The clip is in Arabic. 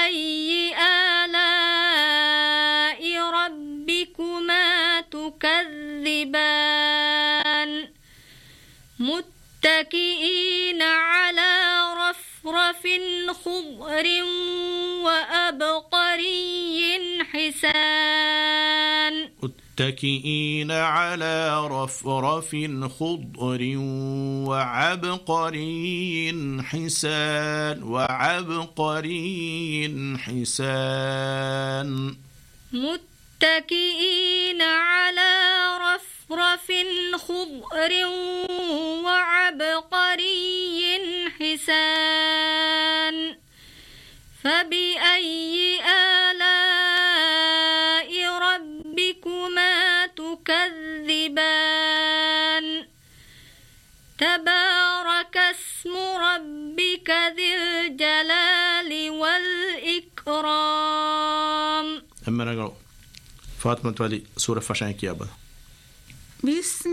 فبأي آلاء ربكما تكذبان متكئين على رفرف خضر وأبقري حسان متكئين على رفرف خضر وعبقري حسان متكئين على رفرف خضر وعبقري حسان فبأي آلاء ربكما تكذبان تبارك اسم ربك ذي الجلال والإكرام. أما نقول فاطمة تولي سورة فاشان كيابا. بسم